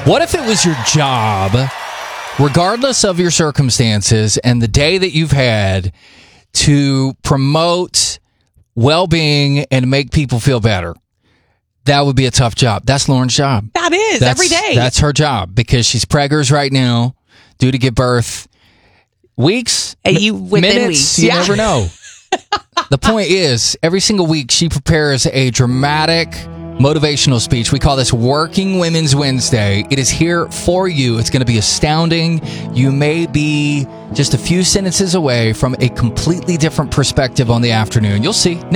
What if it was your job, regardless of your circumstances and the day that you've had, to promote well-being and make people feel better? That would be a tough job. That's Lauren's job. That is, every day. That's her job because she's preggers right now, due to give birth. Weeks, within minutes, weeks. you never know. The point is, every single week she prepares a dramatic motivational speech. We call this Working Women's Wednesday. It is here for you. It's going to be astounding. You may be just a few sentences away from a completely different perspective on the afternoon. You'll see.